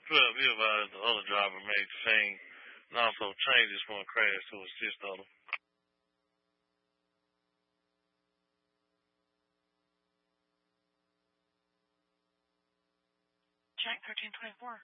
12, be advised the other driver may feign and also changes from a crash to assist others. Jack 1324.